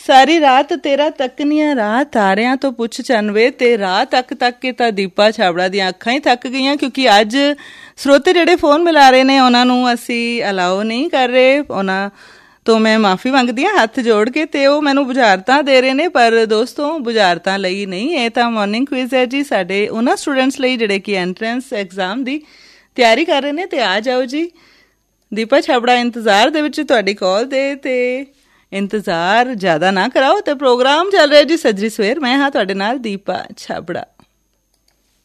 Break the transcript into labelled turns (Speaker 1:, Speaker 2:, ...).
Speaker 1: ਸਾਰੀ ਰਾਤ ਤੇਰਾ ਤੱਕਨੀਆਂ ਰਾਹ ਤਾਰਿਆਂ ਤੋਂ ਪੁੱਛ ਚੰਨਵੇ ਤੇ ਰਾਹ ਤੱਕ ਕੇ ਤਾਂ ਦੀਪਾ ਛਾਬੜਾ ਦੀਆਂ ਅੱਖਾਂ ਹੀ ਥੱਕ ਗਈਆਂ, ਕਿਉਂਕਿ ਅੱਜ ਸਰੋਤੇ ਜਿਹੜੇ ਫੋਨ ਮਿਲਾ ਰਹੇ ਨੇ ਉਹਨਾਂ ਨੂੰ ਅਸੀਂ ਅਲਾਓ ਨਹੀਂ ਕਰ ਰਹੇ। ਉਹਨਾਂ ਤੋਂ ਮੈਂ ਮਾਫ਼ੀ ਮੰਗਦੀ ਹਾਂ ਹੱਥ ਜੋੜ ਕੇ, ਤੇ ਉਹ ਮੈਨੂੰ ਬੁਝਾਰਤਾਂ ਦੇ ਰਹੇ ਨੇ, ਪਰ ਦੋਸਤੋ ਬੁਝਾਰਤਾਂ ਲਈ ਨਹੀਂ, ਇਹ ਤਾਂ ਮੋਰਨਿੰਗ ਕੁਇਜ਼ ਹੈ ਜੀ ਸਾਡੇ ਉਹਨਾਂ ਸਟੂਡੈਂਟਸ ਲਈ ਜਿਹੜੇ ਕਿ ਐਂਟਰੈਂਸ ਐਗਜ਼ਾਮ ਦੀ ਤਿਆਰੀ ਕਰ ਰਹੇ ਨੇ। ਤੇ ਆ ਜਾਓ ਜੀ, ਦੀਪਾ ਛਾਬੜਾ ਇੰਤਜ਼ਾਰ ਦੇ ਵਿੱਚ ਤੁਹਾਡੀ ਕਾਲ ਦੇ, ਤੇ ਇੰਤਜ਼ਾਰ ਜ਼ਿਆਦਾ ਨਾ ਕਰਾਓ। ਤੇ ਪ੍ਰੋਗਰਾਮ ਚੱਲ ਰਿਹਾ ਜੀ ਸੱਜਰੀ ਸਵੇਰ, ਮੈਂ ਹਾਂ ਤੁਹਾਡੇ ਨਾਲ ਦੀਪਾ ਛਾਬੜਾ।